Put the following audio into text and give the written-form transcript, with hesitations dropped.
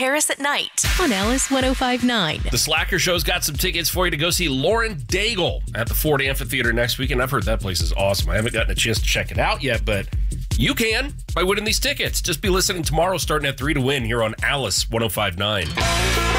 Harris at Night on Alice 105.9. The Slacker Show's got some tickets for you to go see Lauren Daigle at the Ford Amphitheater next weekend. I've heard that place is awesome. I haven't gotten a chance to check it out yet, but you can by winning these tickets. Just be listening tomorrow starting at 3 to win here on Alice 105.9.